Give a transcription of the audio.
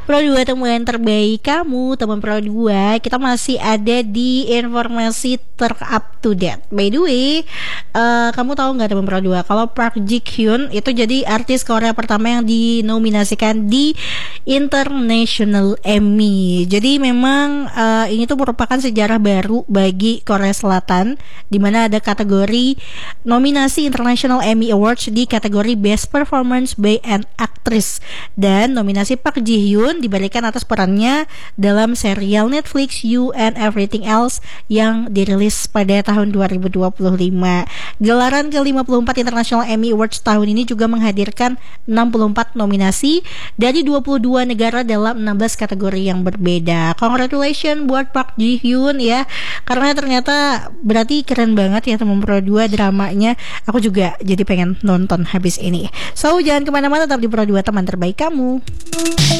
Pro 2 teman terbaik kamu, teman Pro 2. Kita masih ada di informasi ter-up to date. By the way, kamu tahu nggak teman Pro 2 kalau Park Ji Hyun itu jadi artis Korea pertama yang dinominasikan di International Emmy. Jadi memang ini tuh merupakan sejarah baru bagi Korea Selatan, di mana ada kategori nominasi International Emmy Awards di kategori Best Performance by an Actress, dan nominasi Park Ji Hyun diberikan atas perannya dalam serial Netflix You and Everything Else yang dirilis pada tahun 2025. Gelaran ke-54 International Emmy Awards tahun ini juga menghadirkan 64 nominasi dari 22 negara dalam 16 kategori yang berbeda. Congratulations buat Park Ji Hyun ya, karena ternyata berarti keren banget ya teman Pro 2 dramanya. Aku juga jadi pengen nonton habis ini. So jangan kemana-mana, tetap di Pro 2 teman terbaik kamu.